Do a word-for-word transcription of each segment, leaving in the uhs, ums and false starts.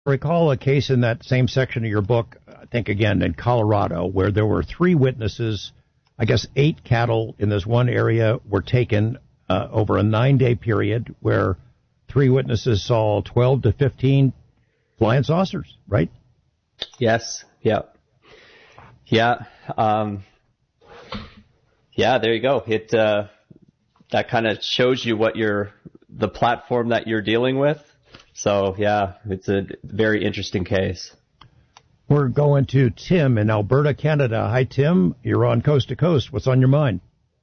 recall a case in that same section of your book, I think again in Colorado, where there were three witnesses. I guess eight cattle in this one area were taken uh, over a nine-day period, where three witnesses saw twelve to fifteen flying saucers, right? Yes. Yeah. Yeah. Um, yeah, there you go. It, uh, that kind of shows you what you're, the platform that you're dealing with. So yeah, it's a very interesting case. We're going to Tim in Alberta, Canada. Hi, Tim. You're on Coast to Coast. What's on your mind?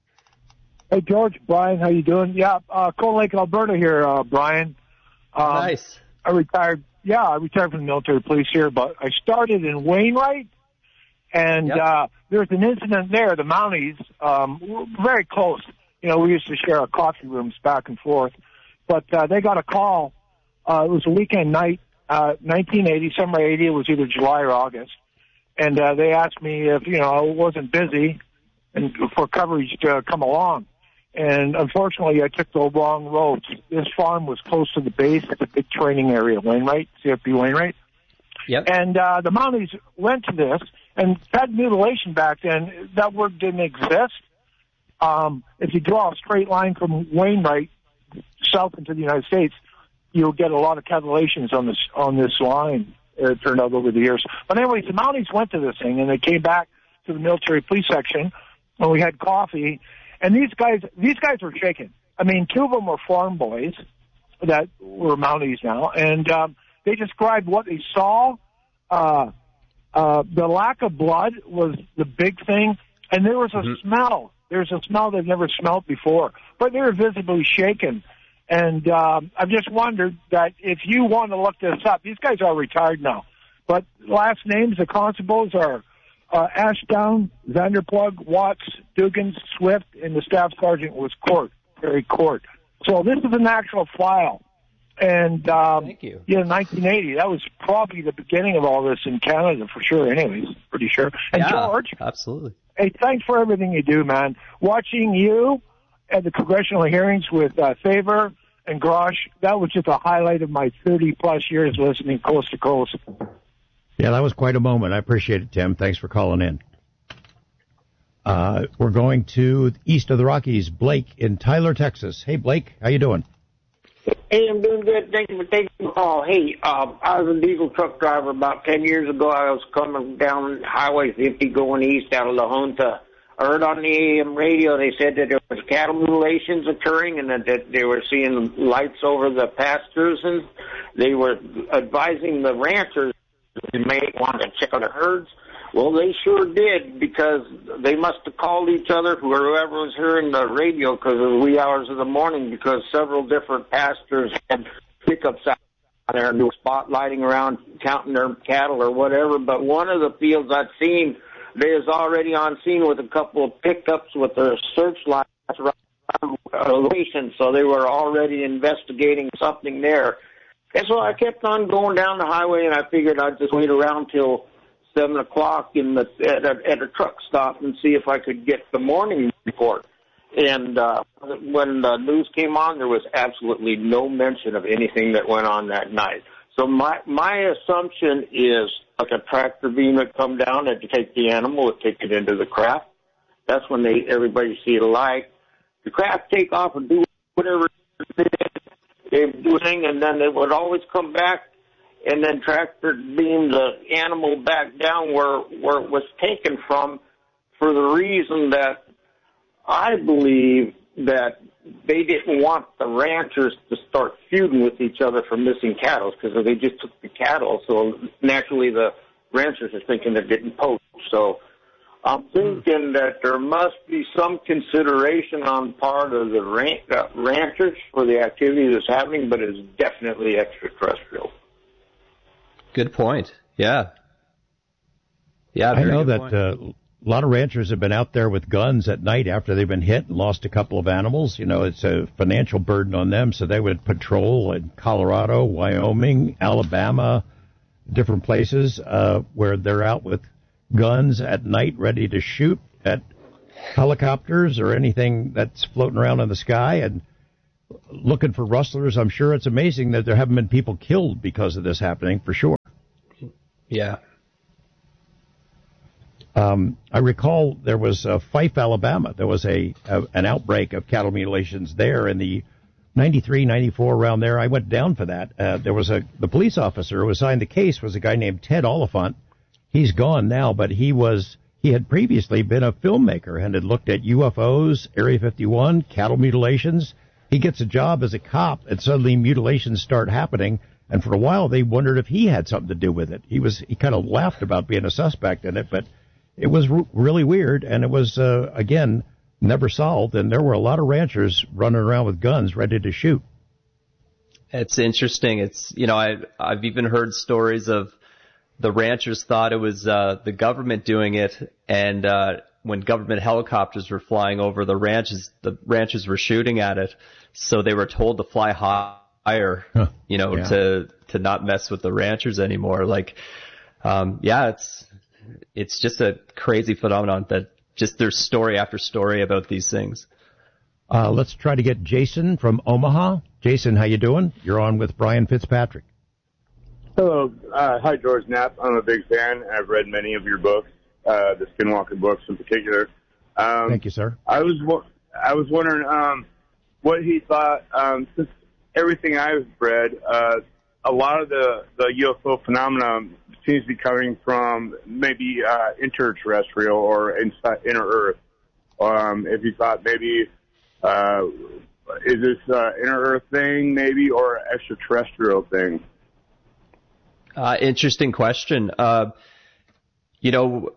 Hey, George, Brian, how you doing? Yeah, uh, Cold Lake, Alberta here, uh, Brian. Um, nice. I retired. Yeah, I retired from the military police here, but I started in Wainwright, and yep. uh, there was an incident there. The Mounties um, were very close. You know, we used to share our coffee rooms back and forth, but uh, they got a call. Uh, it was a weekend night, uh, nineteen eighty, summer eighty. It was either July or August, and uh, they asked me if you know I wasn't busy and for coverage to come along. And unfortunately, I took the wrong roads. This farm was close to the base. It's a big training area, Wainwright, C F B Wainwright. Yep. And uh, the Mounties went to this, and pet mutilation back then, that word didn't exist. Um, if you draw a straight line from Wainwright south into the United States, you'll get a lot of catalations on this on this line, it turned out over the years. But anyways, the Mounties went to this thing, and they came back to the military police section, and we had coffee. And these guys, these guys were shaken. I mean, two of them were farm boys that were Mounties now, and um, they described what they saw. Uh, uh, the lack of blood was the big thing, and there was a mm-hmm. smell. There was a smell they've never smelled before, but they were visibly shaken. And um, I've just wondered that if you want to look this up, these guys are retired now, but last names, the constables are Uh, Ashdown, Vanderplug, Watts, Dugan, Swift, and the staff sergeant was Court, Harry Court. So this is an actual file. And, um, Thank you. Yeah, nineteen eighty, that was probably the beginning of all this in Canada for sure, anyways, pretty sure. And yeah, George. Absolutely. Hey, thanks for everything you do, man. Watching you at the congressional hearings with uh, Favor and Grosh, that was just a highlight of my thirty-plus years listening coast to coast. Yeah, that was quite a moment. I appreciate it, Tim. Thanks for calling in. Uh, we're going to east of the Rockies, Blake in Tyler, Texas. Hey, Blake, how you doing? Hey, I'm doing good. Thank you for taking the call. Hey, um, I was a diesel truck driver about ten years ago. I was coming down Highway fifty going east out of La Junta. I heard on the A M radio they said that there was cattle mutilations occurring and that, that they were seeing lights over the pastures, and they were advising the ranchers they may want to check on the herds. Well, they sure did, because they must have called each other, whoever was hearing the radio, because of the wee hours of the morning, because several different pastors had pickups out there and they were spotlighting around counting their cattle or whatever. But one of the fields I'd seen, they was already on scene with a couple of pickups with their searchlights around location, so they were already investigating something there. And so I kept on going down the highway, and I figured I'd just wait around till seven o'clock in the at a, at a truck stop and see if I could get the morning report. And uh, when the news came on, there was absolutely no mention of anything that went on that night. So my my assumption is like a tractor beam would come down and to take the animal, would take it into the craft. That's when they everybody see it alike. The craft take off and do whatever they do a thing, and then it would always come back and then tractor beam the animal back down where where it was taken from, for the reason that I believe that they didn't want the ranchers to start feuding with each other for missing cattle, because they just took the cattle. So naturally the ranchers are thinking they're getting poached. So I'm thinking that there must be some consideration on part of the ran- uh, ranchers for the activity that's happening, but it's definitely extraterrestrial. Good point. Yeah. Yeah. I know that uh, a lot of ranchers have been out there with guns at night after they've been hit and lost a couple of animals. You know, it's a financial burden on them, so they would patrol in Colorado, Wyoming, Alabama, different places uh, where they're out with guns at night ready to shoot at helicopters or anything that's floating around in the sky. And looking for rustlers. I'm sure it's amazing that there haven't been people killed because of this happening, for sure. Yeah. Um, I recall there was uh, Fife, Alabama. There was a, a an outbreak of cattle mutilations there in the ninety-three, ninety-four, around there. I went down for that. Uh, there was a the police officer who assigned the case was a guy named Ted Oliphant. He's gone now, but he was he had previously been a filmmaker and had looked at U F Os, Area fifty-one, cattle mutilations. He gets a job as a cop, and suddenly mutilations start happening. And for a while, they wondered if he had something to do with it. He was he kind of laughed about being a suspect in it, but it was r- really weird, and it was, uh, again, never solved, and there were a lot of ranchers running around with guns ready to shoot. It's interesting. It's, you know, I, I've even heard stories of the ranchers thought it was uh, the government doing it, and uh, when government helicopters were flying over the ranches, the ranchers were shooting at it, so they were told to fly higher, huh. you know, yeah. to to not mess with the ranchers anymore. Like, um, yeah, it's... It's just a crazy phenomenon that just there's story after story about these things. Uh, let's try to get Jason from Omaha. Jason, how you doing? You're on with Brian Fitzpatrick. Hello. Uh, hi, George Knapp. I'm a big fan. I've read many of your books, uh, the Skinwalker books in particular. Um, Thank you, sir. I was I was wondering um, what he thought, um, since everything I've read, uh, a lot of the, the U F O phenomenon seems to be coming from maybe uh, interterrestrial or inside, inner Earth. Um, if you thought maybe, uh, is this uh, inner Earth thing maybe or extraterrestrial thing? Uh, interesting question. Uh, you know,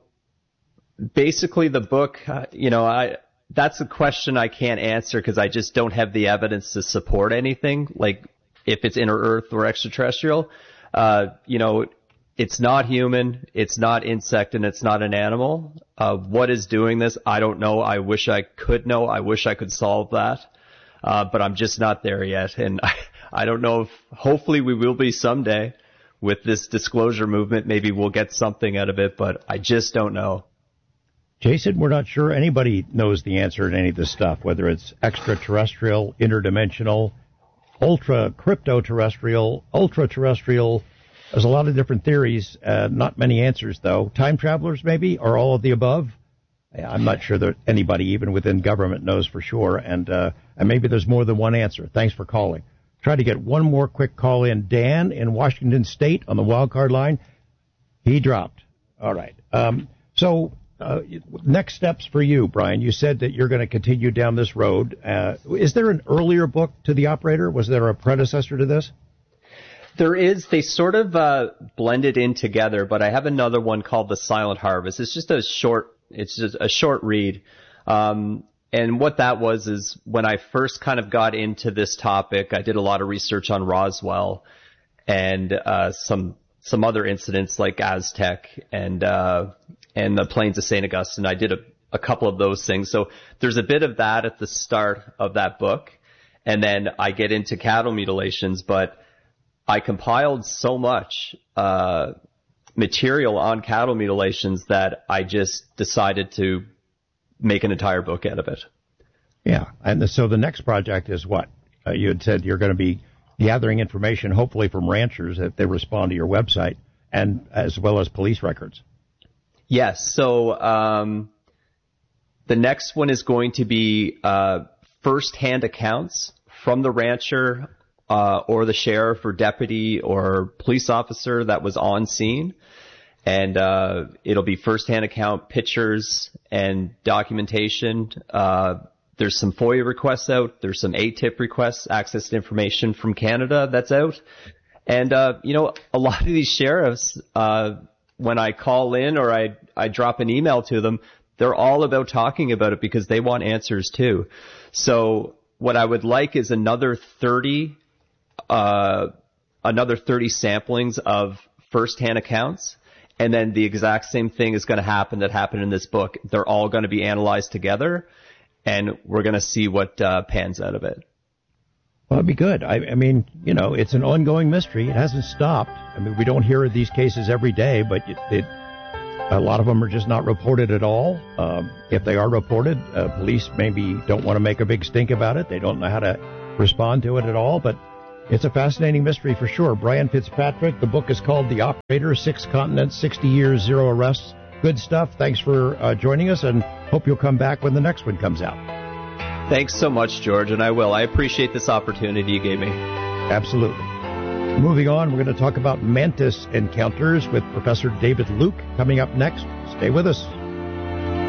basically the book, uh, you know, I that's a question I can't answer because I just don't have the evidence to support anything, like if it's inner Earth or extraterrestrial. Uh, you know, it's not human, it's not insect, and it's not an animal. Uh, what is doing this? I don't know. I wish I could know. I wish I could solve that. Uh, but I'm just not there yet. And I, I don't know if, hopefully we will be someday with this disclosure movement. Maybe we'll get something out of it, but I just don't know. Jason, we're not sure anybody knows the answer to any of this stuff, whether it's extraterrestrial, interdimensional, ultra crypto-terrestrial, ultra-terrestrial. There's a lot of different theories, uh, not many answers, though. Time travelers, maybe, or all of the above? I'm not sure that anybody, even within government, knows for sure, and, uh, and maybe there's more than one answer. Thanks for calling. Try to get one more quick call in. Dan in Washington State on the wild card line. He dropped. All right. Um, so uh, next steps for you, Brian. You said that you're going to continue down this road. Uh, is there an earlier book to The Operator? Was there a predecessor to this? There is. They sort of uh, blended in together, but I have another one called The Silent Harvest. It's just a short, it's just a short read. Um, and what that was is when I first kind of got into this topic, I did a lot of research on Roswell and uh, some some other incidents like Aztec and uh, and the Plains of Saint Augustine. I did a, a couple of those things. So there's a bit of that at the start of that book, and then I get into cattle mutilations, but I compiled so much uh, material on cattle mutilations that I just decided to make an entire book out of it. Yeah, and so the next project is what? Uh, you had said you're going to be gathering information, hopefully from ranchers if they respond to your website, and as well as police records. Yes, so um, the next one is going to be uh, first-hand accounts from the rancher Uh, or the sheriff or deputy or police officer that was on scene. And uh, it'll be first-hand account pictures and documentation. Uh, there's some FOIA requests out. There's some A T I P requests, access to information from Canada that's out. And, uh, you know, a lot of these sheriffs, uh, when I call in or I, I drop an email to them, they're all about talking about it because they want answers too. So what I would like is another thirty Uh, another thirty samplings of first-hand accounts, and then the exact same thing is going to happen that happened in this book. They're all going to be analyzed together, and we're going to see what uh, pans out of it. Well, it'd be good. I, I mean, you know, it's an ongoing mystery. It hasn't stopped. I mean, we don't hear of these cases every day, but it, it, a lot of them are just not reported at all. Um, if they are reported, uh, police maybe don't want to make a big stink about it. They don't know how to respond to it at all, but it's a fascinating mystery for sure. Brian Fitzpatrick, the book is called The Operator, Six Continents, sixty years, Zero Arrests. Good stuff. Thanks for uh, joining us, and hope you'll come back when the next one comes out. Thanks so much, George, and I will. I appreciate this opportunity you gave me. Absolutely. Moving on, we're going to talk about mantis encounters with Professor David Luke coming up next. Stay with us.